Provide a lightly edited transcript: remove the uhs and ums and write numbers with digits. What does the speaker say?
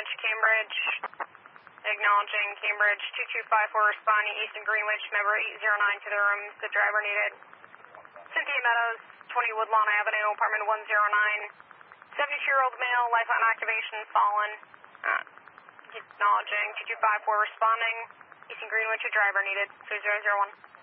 Greenwich, Cambridge. Acknowledging Cambridge 2254 responding Easton Greenwich, member 809 to the room. The driver needed. Cynthia Meadows, 20 Woodlawn Avenue, apartment 109. 72-year-old male, lifeline activation fallen. Acknowledging 2254 responding Easton Greenwich, a driver needed. 3001.